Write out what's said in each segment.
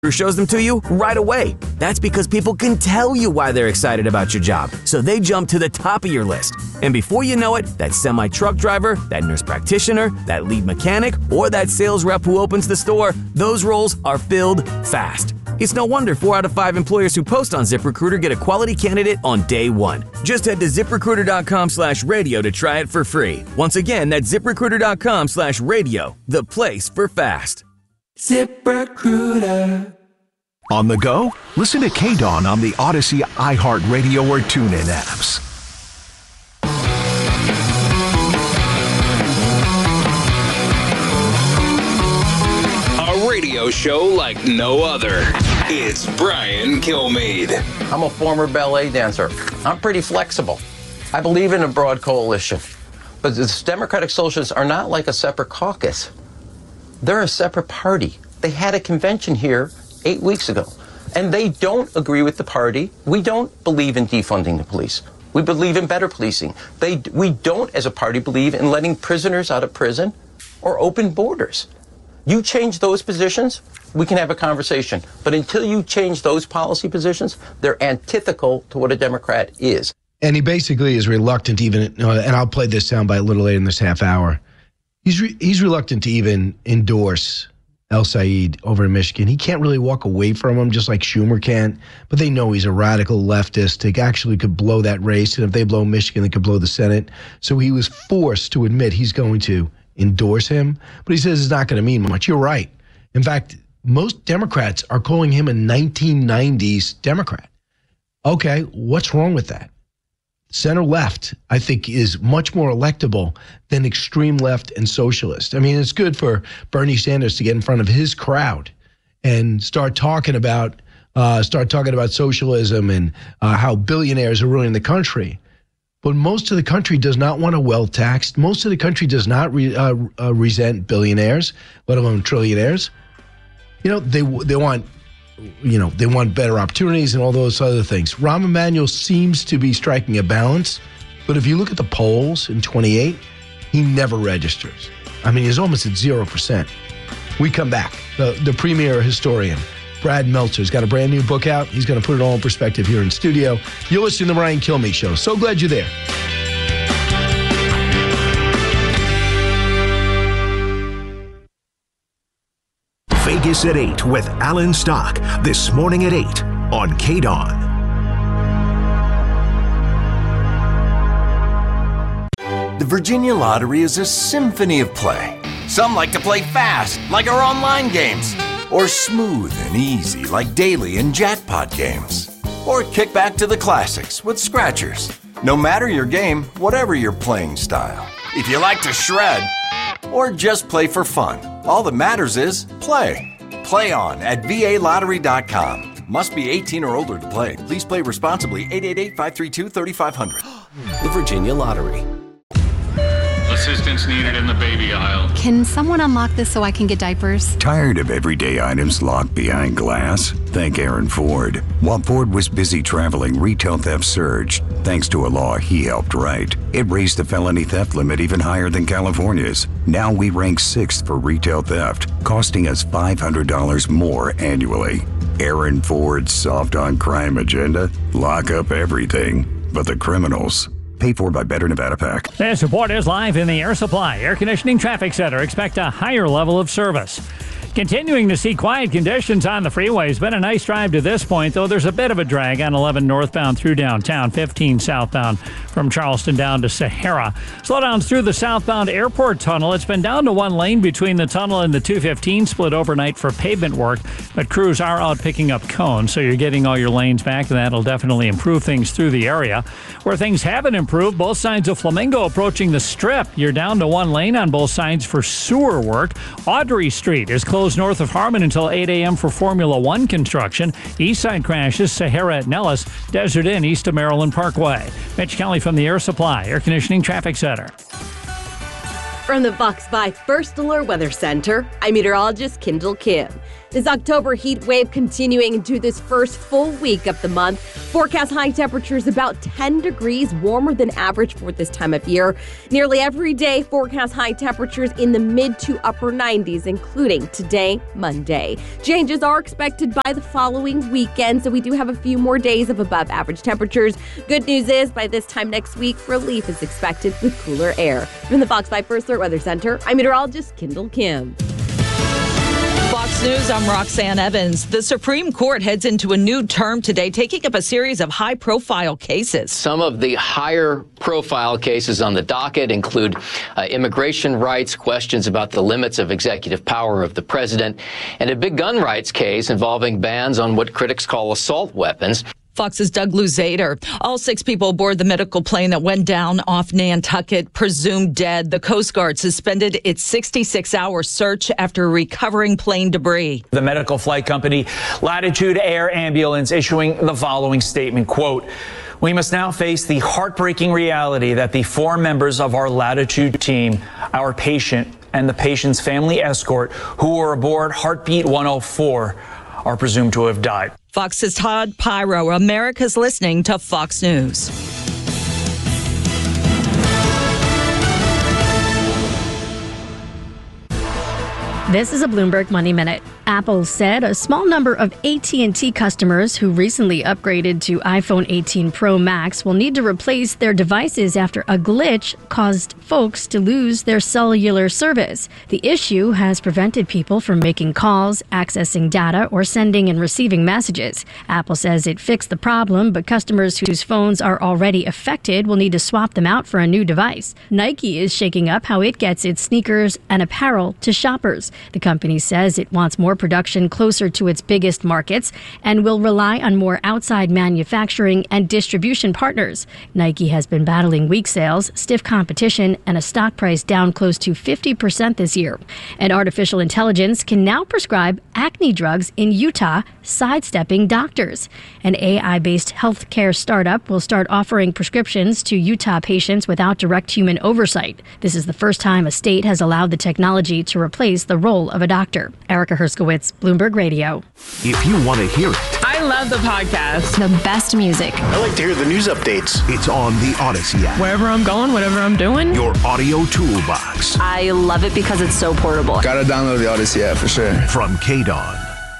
shows them to you right away. That's because people can tell you why they're excited about your job, so they jump to the top of your list. And before you know it, that semi-truck driver, that nurse practitioner, that lead mechanic, or that sales rep who opens the store, those roles are filled fast. It's no wonder 4 out of 5 employers who post on ZipRecruiter get a quality candidate on day one. Just head to ZipRecruiter.com/radio to try it for free. Once again, that's ZipRecruiter.com/radio, the place for fast. ZipRecruiter. On the go? Listen to K-Dawn on the Odyssey, iHeartRadio, or TuneIn apps. A radio show like no other. It's Brian Kilmeade. I'm a former ballet dancer. I'm pretty flexible. I believe in a broad coalition. But the Democratic Socialists are not like a separate caucus. They're a separate party. They had a convention here 8 weeks ago, and they don't agree with the party. We don't believe in defunding the police. We believe in better policing. We don't, as a party, believe in letting prisoners out of prison or open borders. You change those positions, we can have a conversation. But until you change those policy positions, they're antithetical to what a Democrat is. And he basically is reluctant even, and I'll play this soundbite a little later in this half hour. He's reluctant to even endorse El Sayed over in Michigan. He can't really walk away from him, just like Schumer can't. But they know he's a radical leftist. They actually could blow that race. And if they blow Michigan, they could blow the Senate. So he was forced to admit he's going to endorse him. But he says it's not going to mean much. You're right. In fact, most Democrats are calling him a 1990s Democrat. Okay, what's wrong with that? Center left, I think, is much more electable than extreme left and socialist. I mean, it's good for Bernie Sanders to get in front of his crowd and start talking about socialism and how billionaires are ruining the country. But most of the country does not want a wealth tax. Most of the country does not resent billionaires, let alone trillionaires. They want. They want better opportunities and all those other things. Rahm Emanuel seems to be striking a balance, but if you look at the polls in 28, he never registers. I mean, he's almost at 0%. We come back. The premier historian, Brad Meltzer's got a brand new book out. He's going to put it all in perspective here in studio. You're listening to the Brian Kilmeade Show. So glad you're there. Vegas at 8 with Alan Stock this morning at 8 on K-Dawn. The Virginia Lottery is a symphony of play. Some like to play fast, like our online games, or smooth and easy, like daily and jackpot games, or kick back to the classics with scratchers. No matter your game, whatever your playing style. If you like to shred, or just play for fun, all that matters is play. Play on at VALottery.com. Must be 18 or older to play. Please play responsibly. 888-532-3500. The Virginia Lottery. Assistance needed in the baby aisle. Can someone unlock this so I can get diapers? Tired of everyday items locked behind glass? Thank Aaron Ford. While Ford was busy traveling, retail theft surged. Thanks to a law he helped write. It raised the felony theft limit even higher than California's. Now we rank 6th for retail theft, costing us $500 more annually. Aaron Ford's soft on crime agenda? Lock up everything but the criminals. Paid for by Better Nevada PAC. This report is live in the Air Supply Air Conditioning Traffic Center. Expect a higher level of service. Continuing to see quiet conditions on the freeways. Been a nice drive to this point, though there's a bit of a drag on 11 northbound through downtown, 15 southbound from Charleston down to Sahara. Slowdowns through the southbound airport tunnel. It's been down to one lane between the tunnel and the 215 split overnight for pavement work, but crews are out picking up cones, so you're getting all your lanes back, and that'll definitely improve things through the area. Where things haven't improved, both sides of Flamingo approaching the Strip. You're down to one lane on both sides for sewer work. Audrey Street is closed north of Harmon until 8 a.m. for Formula One construction. East side crashes, Sahara at Nellis, Desert Inn east of Maryland Parkway. Mitch Kelly from the Air Supply Air Conditioning Traffic Center. From the Bucks by First Alert Weather Center, I'm meteorologist Kendall Kim. This October heat wave continuing into this first full week of the month. Forecast high temperatures about 10 degrees warmer than average for this time of year. Nearly every day, forecast high temperatures in the mid to upper 90s, including today, Monday. Changes are expected by the following weekend, so we do have a few more days of above average temperatures. Good news is, by this time next week, relief is expected with cooler air. From the Fox 5 First Alert Weather Center, I'm meteorologist Kendall Kim. Fox News, I'm Roxanne Evans. The Supreme Court heads into a new term today, taking up a series of high-profile cases. Some of the higher-profile cases on the docket include immigration rights, questions about the limits of executive power of the president, and a big gun rights case involving bans on what critics call assault weapons. Fox's Doug Luzader. All 6 people aboard the medical plane that went down off Nantucket, presumed dead. The Coast Guard suspended its 66-hour search after recovering plane debris. The medical flight company Latitude Air Ambulance issuing the following statement, quote, "We must now face the heartbreaking reality that the 4 members of our Latitude team, our patient and the patient's family escort who were aboard Heartbeat 104 are presumed to have died." Fox's Todd Pyro. America's listening to Fox News. This is a Bloomberg Money Minute. Apple said a small number of AT&T customers who recently upgraded to iPhone 18 Pro Max will need to replace their devices after a glitch caused folks to lose their cellular service. The issue has prevented people from making calls, accessing data, or sending and receiving messages. Apple says it fixed the problem, but customers whose phones are already affected will need to swap them out for a new device. Nike is shaking up how it gets its sneakers and apparel to shoppers. The company says it wants more production closer to its biggest markets and will rely on more outside manufacturing and distribution partners. Nike has been battling weak sales, stiff competition, and a stock price down close to 50% this year. And artificial intelligence can now prescribe acne drugs in Utah, sidestepping doctors. An AI-based healthcare startup will start offering prescriptions to Utah patients without direct human oversight. This is the first time a state has allowed the technology to replace the role of a doctor. Erica Herskowitz, Bloomberg Radio. If you want to hear it, I love the podcast. The best music. I like to hear the news updates. It's on the Odyssey app. Wherever I'm going, whatever I'm doing. Your audio toolbox. I love it because it's so portable. Gotta download the Odyssey app for sure. From KDON.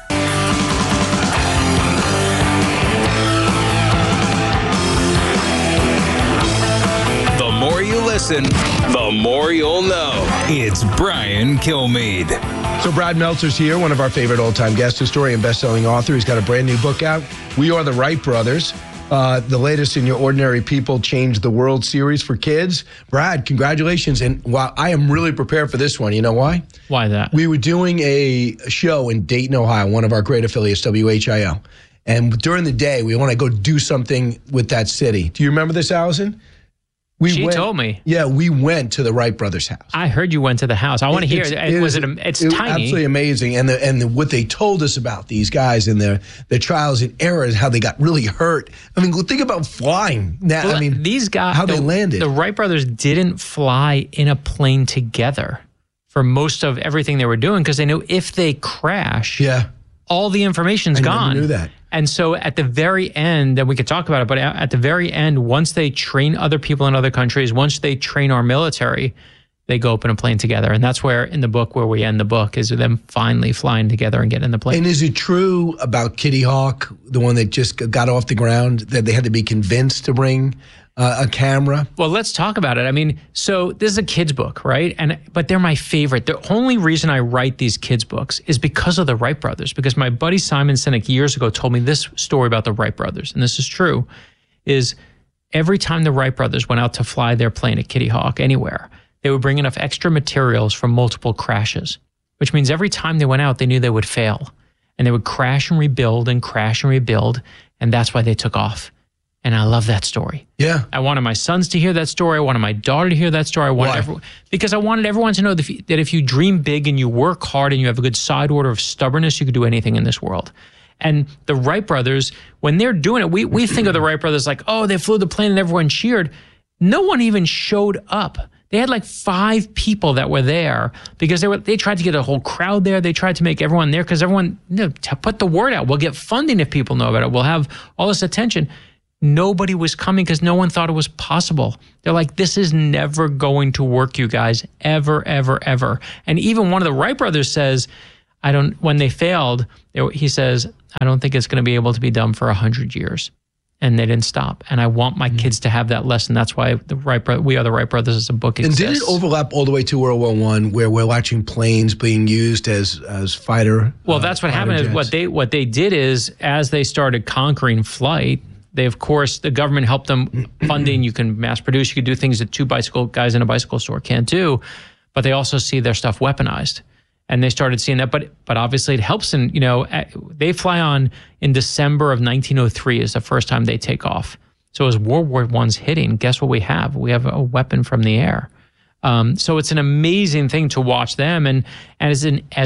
The more you listen, the more you'll know. It's Brian Kilmeade. So Brad Meltzer's here, one of our favorite old-time guests, historian, best-selling author. He's got a brand new book out, We Are the Wright Brothers, the latest in your Ordinary People Change the World series for kids. Brad, congratulations. And while I am really prepared for this one, you know why? Why that? We were doing a show in Dayton, Ohio, one of our great affiliates, WHIO. And during the day, we want to go do something with that city. Do you remember this, Allison? She told me. Yeah, we went to the Wright brothers' house. I heard you went to the house. I want to hear. It's tiny. Absolutely amazing. And what they told us about these guys and their trials and errors, how they got really hurt. I mean, think about flying. Now, Well, these guys, how they landed. The Wright brothers didn't fly in a plane together for most of everything they were doing because they knew if they crash, all the information's gone. I never knew that. And so at the very end, and we could talk about it, but at the very end, once they train other people in other countries, once they train our military, they go up in a plane together. And that's where, in the book, where we end the book, is them finally flying together and getting in the plane. And is it true about Kitty Hawk, the one that just got off the ground, that they had to be convinced to bring a camera? Well, let's talk about it. I mean, so this is a kid's book, right? But they're my favorite. The only reason I write these kids' books is because of the Wright brothers, because my buddy Simon Sinek years ago told me this story about the Wright brothers, and this is true, is every time the Wright brothers went out to fly their plane at Kitty Hawk anywhere, they would bring enough extra materials from multiple crashes, which means every time they went out, they knew they would fail. And they would crash and rebuild, and that's why they took off. And I love that story. Yeah. I wanted my sons to hear that story. I wanted my daughter to hear that story. Because I wanted everyone to know that if you dream big and you work hard and you have a good side order of stubbornness, you could do anything in this world. And the Wright brothers, when they're doing it, we think of the Wright brothers like, oh, they flew the plane and everyone cheered. No one even showed up They had like 5 people that were there because they tried to get a whole crowd there. They tried to make everyone there because everyone, to put the word out. We'll get funding if people know about it. We'll have all this attention. Nobody was coming because no one thought it was possible. They're like, this is never going to work, you guys, ever, ever, ever. And even one of the Wright brothers says, when they failed, he says, I don't think it's going to be able to be done for 100 years. And they didn't stop. And I want my kids to have that lesson. That's why We Are the Wright Brothers as a book exists. And did it overlap all the way to World War I, where we're watching planes being used as fighter? Well, that's what happened. Is what they did is, as they started conquering flight, they, of course, the government helped them funding. You can mass produce. You can do things that 2 bicycle guys in a bicycle store can't do. But they also see their stuff weaponized. And they started seeing that. But obviously it helps. And, they fly on in December of 1903 is the first time they take off. So as World War I's hitting, guess what we have? We have a weapon from the air. So it's an amazing thing to watch them. And as